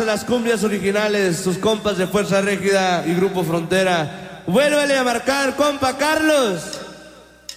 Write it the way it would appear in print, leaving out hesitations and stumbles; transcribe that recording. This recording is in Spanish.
las cumbias originales, sus compas de Fuerza Régida y Grupo Frontera. Vuélvele a marcar, compa Carlos.